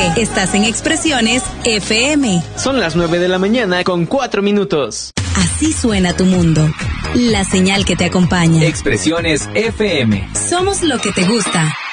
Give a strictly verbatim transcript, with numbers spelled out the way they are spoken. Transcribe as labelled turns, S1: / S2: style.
S1: Estás en Expresiones F M.
S2: Son las nueve de la mañana con cuatro minutos.
S1: Así suena tu mundo. La señal que te acompaña.
S3: Expresiones F M.
S1: Somos lo que te gusta.